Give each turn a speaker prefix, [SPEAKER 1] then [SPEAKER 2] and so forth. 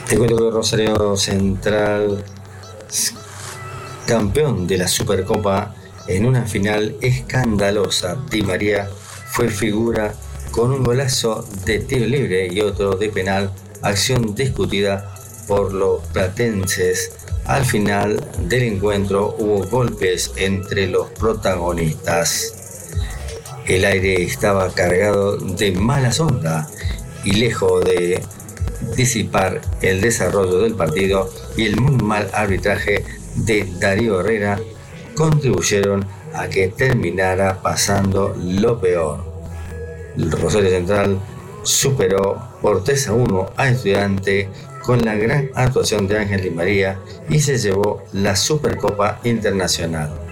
[SPEAKER 1] Te cuento que Rosario Central, campeón de la Supercopa en una final escandalosa. Di María fue figura con un golazo de tiro libre y otro de penal, acción discutida por los platenses. Al final del encuentro hubo golpes entre los protagonistas. El aire estaba cargado de mala onda y lejos de disipar el desarrollo del partido y el muy mal arbitraje de Darío Herrera contribuyeron a que terminara pasando lo peor. El Rosario Central superó por 3-1 a Estudiante con la gran actuación de Ángel Di María y se llevó la Supercopa Internacional.